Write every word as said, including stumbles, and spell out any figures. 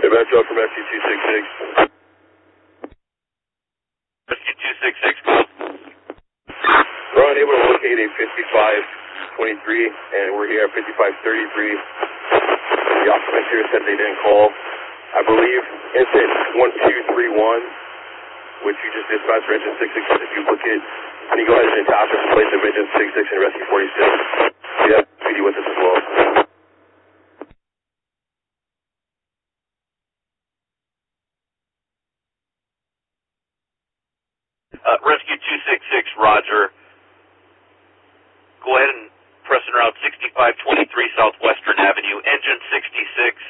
Metro from Rescue two six six. Rescue two six six. We're unable to locate a fifty-five twenty-three, and we're here at fifty-five thirty-three. The occupants here said they didn't call. I believe incident one two three one, which you just dispatched for engine six six is a duplicate. Can you go ahead and attach us in place of engine six six and Rescue forty-six? We have P D with us as well. Uh, Rescue two six six, Roger. Go ahead and press en route sixty-five twenty-three Southwestern Avenue, engine sixty-six.